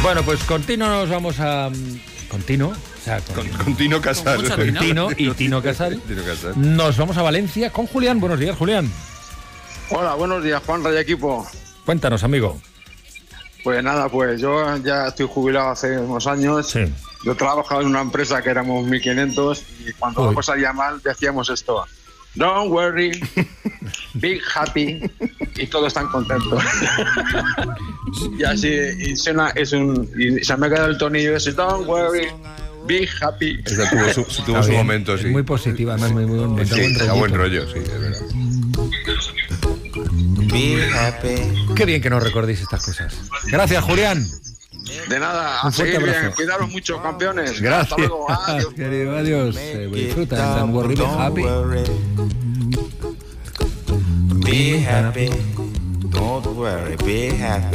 Bueno, pues continuo nos vamos a... Continuo, o sea, con Tino Casal. Tino y Tino Casal. Nos vamos a Valencia con Julián. Buenos días, Julián. Hola, buenos días, Juan Raya Equipo. Cuéntanos, amigo. Pues nada, pues yo ya estoy jubilado hace unos años. Sí. Yo trabajaba en una empresa que éramos 1.500 y cuando algo salía mal decíamos esto: don't worry, be happy, y todos están contentos. Y así, y se me ha quedado el tonillo ese: don't worry, be happy. Esa tuvo su momento, sí. Muy positiva, además muy buen buen rollo, sí, es verdad. Be happy. Qué bien que nos recordéis estas cosas. Gracias, Julián. De nada, Un a fuerte seguir abrazo. bien, cuidaros mucho, campeones. Gracias. Hasta luego, adiós. Querido, adiós. Disfruta, don't worry, be happy. Be happy. Don't worry, be happy.